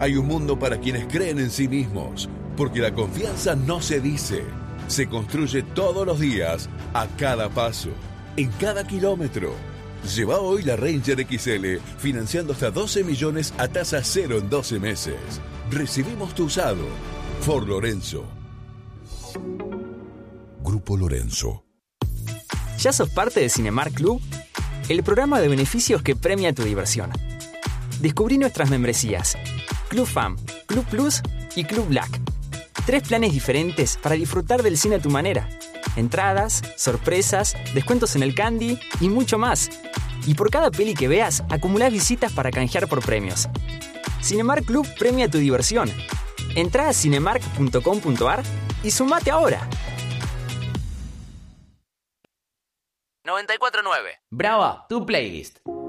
Hay un mundo para quienes creen en sí mismos, porque la confianza no se dice, se construye todos los días, a cada paso, en cada kilómetro. Lleva hoy la Ranger XL, financiando hasta 12 millones a tasa cero en 12 meses. Recibimos tu usado. Ford Lorenzo. Grupo Lorenzo. ¿Ya sos parte de Cinemark Club? El programa de beneficios que premia tu diversión. Descubrí nuestras membresías: Club Fam, Club Plus y Club Black. 3 planes diferentes para disfrutar del cine a tu manera. Entradas, sorpresas, descuentos en el candy y mucho más. Y por cada peli que veas, acumulás visitas para canjear por premios. Cinemark Club premia tu diversión. Entrá a cinemark.com.ar y sumate ahora. 94.9. Brava, tu playlist.